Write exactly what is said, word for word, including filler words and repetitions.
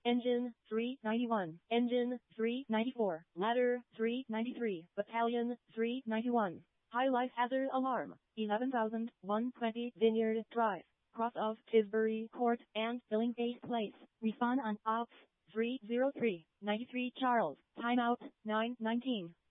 Engine three ninety-one, Engine three ninety-four, Ladder three ninety-three, Battalion three ninety-one. High life hazard alarm, eleven thousand one hundred twenty Vineyard Drive, cross of Tisbury Court and Billingsgate Place. Respawn on Ops three oh three, ninety-three Charles, timeout nine nineteen.